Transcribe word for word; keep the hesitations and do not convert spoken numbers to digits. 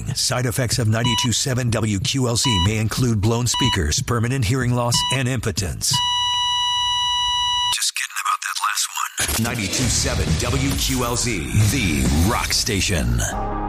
Warning, side effects of ninety-two point seven W Q L Z may include blown speakers, permanent hearing loss, and impotence. Just kidding about that last one. ninety-two point seven W Q L Z, the rock station.